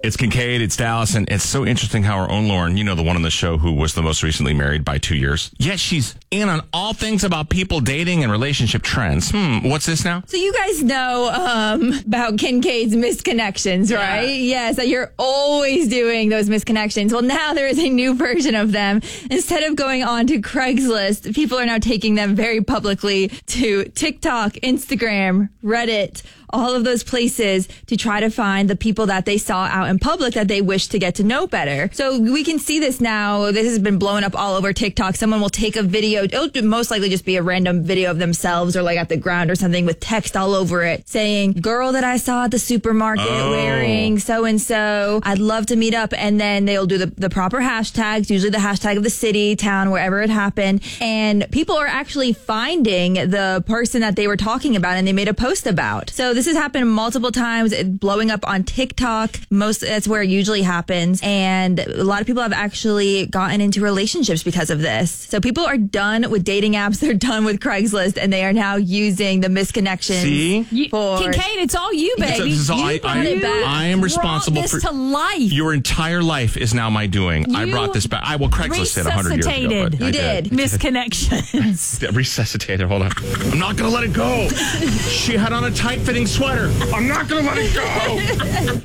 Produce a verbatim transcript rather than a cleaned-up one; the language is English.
It's Kincaid, it's Dallas, and it's so interesting how our own Lauren, you know, the one on the show who was the most recently married by two years. Yes, she's in on all things about people dating and relationship trends. Hmm, what's this now? So you guys know um, about Kincaid's misconnections, right? Yeah. Yes, that you're always doing those misconnections. Well, now there is a new version of them. Instead of going on to Craigslist, people are now taking them very publicly to TikTok, Instagram, Reddit, all of those places to try to find the people that they saw out in public that they wish to get to know better. So we can see this now. This has been blowing up all over TikTok. Someone will take a video. It'll most likely just be a random video of themselves or like at the ground or something with text all over it saying, girl that I saw at the supermarket oh. wearing so-and-so. I'd love to meet up. And then they'll do the, the proper hashtags, usually the hashtag of the city, town, wherever it happened. And people are actually finding the person that they were talking about and they made a post about. So this has happened multiple times, it blowing up on TikTok. Most that's where it usually happens. And a lot of people have actually gotten into relationships because of this. So people are done with dating apps. They're done with Craigslist and they are now using the misconnections. See? You, for, Kincaid, it's all you, baby. This is all you I, I, it back. I am responsible brought this for to life. Your entire life is now my doing. I You brought this back. I well, Craigslist did one hundred years ago. But resuscitated. I You did. Misconnections. Resuscitated. Hold on. I'm not going to let it go. She had on a tight-fitting sweater. I'm not going to let it go.